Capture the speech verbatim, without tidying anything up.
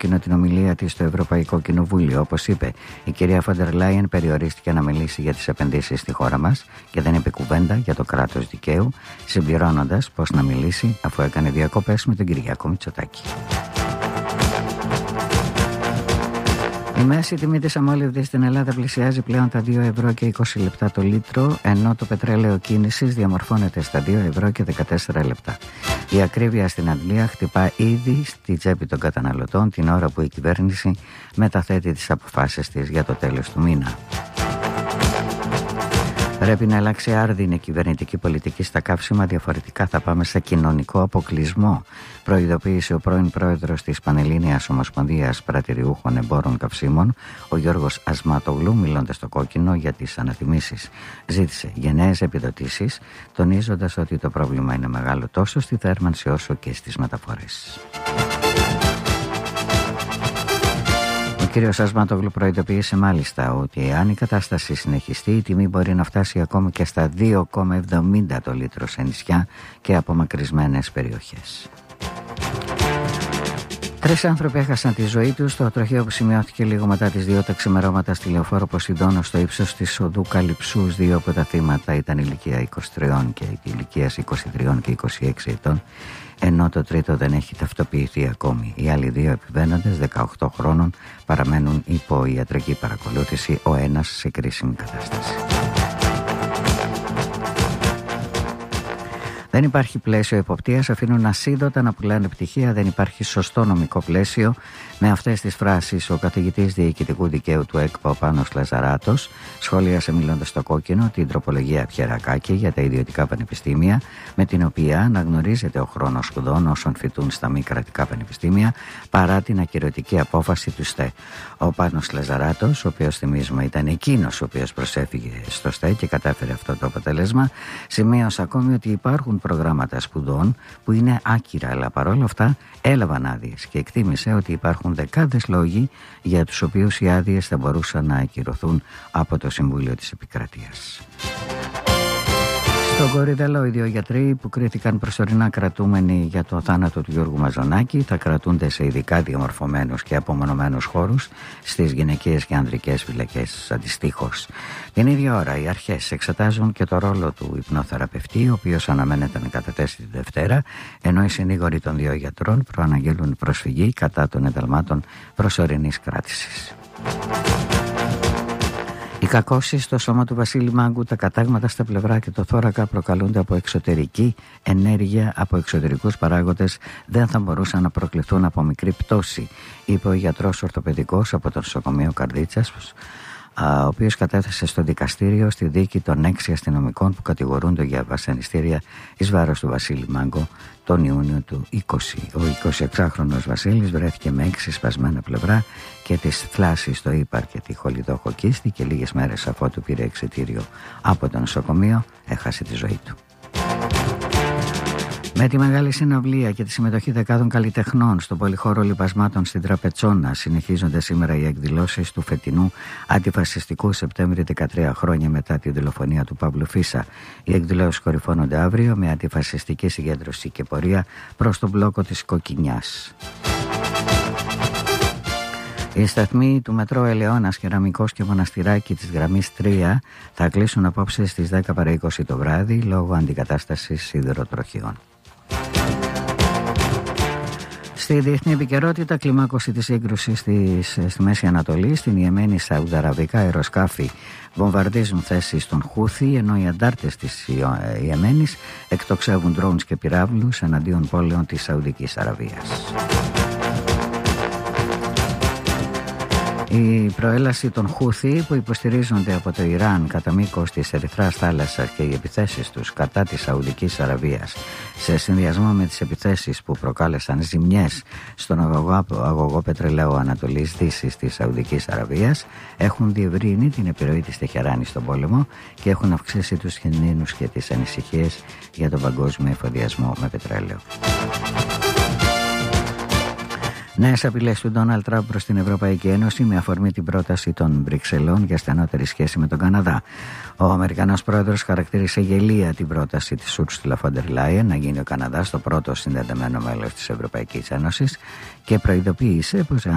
εκείνο την ομιλία της στο Ευρωπαϊκό Κοινοβούλιο. Όπως είπε, η κυρία Φόντερ Λάιεν περιορίστηκε να μιλήσει για τις επενδύσεις στη χώρα μας και δεν είπε κουβέντα για το κράτος δικαίου, συμπληρώνοντας πως να μιλήσει αφού έκανε διακοπές με τον Κυριάκο Μητσοτάκη. Η μέση τιμή της αμόλυβδης στην Ελλάδα πλησιάζει πλέον τα δύο ευρώ και είκοσι λεπτά το λίτρο, ενώ το πετρέλαιο κίνησης διαμορφώνεται στα δύο ευρώ και δεκατέσσερα λεπτά. Η ακρίβεια στην Αγγλία χτυπά ήδη στη τσέπη των καταναλωτών την ώρα που η κυβέρνηση μεταθέτει τις αποφάσεις της για το τέλος του μήνα. Πρέπει να αλλάξει άρδινη η κυβερνητική πολιτική στα καύσιμα, διαφορετικά θα πάμε σε κοινωνικό αποκλεισμό, προειδοποίησε ο πρώην πρόεδρος της Πανελλήνιας Ομοσπονδίας Πρατηριούχων Εμπόρων Καυσίμων, ο Γιώργος Ασματογλου, μιλώντας στο Κόκκινο για τις ανατιμήσεις. Ζήτησε γενναίες επιδοτήσεις, τονίζοντας ότι το πρόβλημα είναι μεγάλο τόσο στη θέρμανση όσο και στις μεταφορές. Ο κύριος Ασματόγλου προειδοποίησε μάλιστα ότι αν η κατάσταση συνεχιστεί, η τιμή μπορεί να φτάσει ακόμη και στα δύο κόμμα εβδομήντα το λίτρο σε νησιά και απομακρυσμένες περιοχές. Τρεις άνθρωποι έχασαν τη ζωή τους στο τροχαίο που σημειώθηκε λίγο μετά τις δύο τα ξημερώματα στη Λεωφόρο Ποσειδώνο στο ύψος της οδού Καλυψούς. Δύο από τα θύματα ήταν ηλικία είκοσι τρία και ηλικίας είκοσι τρία και είκοσι έξι ετών, ενώ το τρίτο δεν έχει ταυτοποιηθεί ακόμη. Οι άλλοι δύο επιβαίνοντες δεκαοκτώ χρόνων παραμένουν υπό ιατρική παρακολούθηση, ο ένας σε κρίσιμη κατάσταση. Δεν υπάρχει πλαίσιο εποπτείας, αφήνουν ασίδωτα να πουλάνε πτυχία, δεν υπάρχει σωστό νομικό πλαίσιο. Με αυτές τις φράσεις, ο καθηγητής διοικητικού δικαίου του ΕΚΠΑ, ο Πάνος Λαζαράτος, σχολίασε μιλώντας στο Κόκκινο την τροπολογία Πιερακάκη για τα ιδιωτικά πανεπιστήμια, με την οποία αναγνωρίζεται ο χρόνος σπουδών όσων φοιτούν στα μη κρατικά πανεπιστήμια, παρά την ακυρωτική απόφαση του ΣΤΕ. Ο Πάνος Λαζαράτος, ο οποίος θυμίζουμε ήταν εκείνος ο οποίος προσέφυγε στο ΣΤΕ και κατάφερε αυτό το αποτέλεσμα, σημείωσε ακόμη ότι υπάρχουν προγράμματα σπουδών που είναι άκυρα, αλλά παρόλα αυτά έλαβαν άδειες και εκτίμησε ότι υπάρχουν δεκάδες λόγοι για τους οποίους οι άδειες θα μπορούσαν να ακυρωθούν από το Συμβούλιο της Επικρατείας. Στον Κορυδαλό, οι δύο γιατροί που κρίθηκαν προσωρινά κρατούμενοι για το θάνατο του Γιώργου Μαζονάκη θα κρατούνται σε ειδικά διαμορφωμένους και απομονωμένους χώρους στις γυναικείες και ανδρικές φυλακές αντιστοίχως. Την ίδια ώρα οι αρχές εξετάζουν και το ρόλο του υπνοθεραπευτή, ο οποίος αναμένεται να καταθέσει τη Δευτέρα, ενώ οι συνήγοροι των δύο γιατρών προαναγγέλουν προσφυγή κατά των ενταλμάτων προσωρινής κράτησης. Οι κακώσεις στο σώμα του Βασίλη Μάγκου, τα κατάγματα στα πλευρά και το θώρακα προκαλούνται από εξωτερική ενέργεια, από εξωτερικούς παράγοντες, δεν θα μπορούσαν να προκληθούν από μικρή πτώση, είπε ο γιατρός ορθοπαιδικός από το νοσοκομείο Καρδίτσας, ο οποίος κατέθεσε στο δικαστήριο στη δίκη των έξι αστυνομικών που κατηγορούνται για βασανιστήρια εις βάρος του Βασίλη Μάγκο τον Ιούνιο του είκοσι. Ο εικοσιεξάχρονος Βασίλης βρέθηκε με έξι σπασμένα πλευρά και της θλάση στο ύπαρ και τη χολιδόχο κίστη και λίγες μέρες αφότου πήρε εξιτήριο από το νοσοκομείο έχασε τη ζωή του. Με τη μεγάλη συναυλία και τη συμμετοχή δεκάδων καλλιτεχνών στο πολυχώρο λιπασμάτων στην Τραπετσόνα συνεχίζονται σήμερα οι εκδηλώσεις του φετινού αντιφασιστικού Σεπτέμβρη, δεκατρία χρόνια μετά τη δολοφονία του Παύλου Φίσα. Οι εκδηλώσεις κορυφώνονται αύριο με αντιφασιστική συγκέντρωση και πορεία προς τον μπλόκο της Κοκκινιάς. Οι σταθμοί του μετρό Ελαιώνας, Κεραμικός και Μοναστηράκι της γραμμής τρία θα κλείσουν απόψε στις δέκα παρά είκοσι το βράδυ λόγω αντικατάστασης σιδηροτροχιών. Στη διεθνή επικαιρότητα, κλιμάκωση της σύγκρουσης στη Μέση Ανατολή. Στην Ιεμένη, σαουδαραβικά αεροσκάφη βομβαρδίζουν θέσεις των Χούθη, ενώ οι αντάρτες της Ιεμένης εκτοξεύουν ντρόουνς και πυράβλους εναντίον πόλεων της Σαουδικής Αραβίας. Η προέλαση των Χούθη που υποστηρίζονται από το Ιράν κατά μήκος της Ερυθράς θάλασσας και οι επιθέσεις τους κατά της Σαουδικής Αραβίας σε συνδυασμό με τις επιθέσεις που προκάλεσαν ζημιές στον αγωγό, αγωγό πετρελαίου Ανατολής Δύσης της Σαουδικής Αραβίας έχουν διευρύνει την επιρροή της Τεχεράνη στον πόλεμο και έχουν αυξήσει τους κινδύνους και τις ανησυχίες για τον παγκόσμιο εφοδιασμό με πετρέλαιο. Νέες απειλές του Ντόναλντ Τραμπ προς την Ευρωπαϊκή Ένωση με αφορμή την πρόταση των Βρυξελών για στενότερη σχέση με τον Καναδά. Ο Αμερικανός πρόεδρος χαρακτήρισε γελία την πρόταση της Ursula von der Leyen να γίνει ο Καναδάς το πρώτο συνδεδεμένο μέλος της Ευρωπαϊκής Ένωσης και προειδοποίησε πως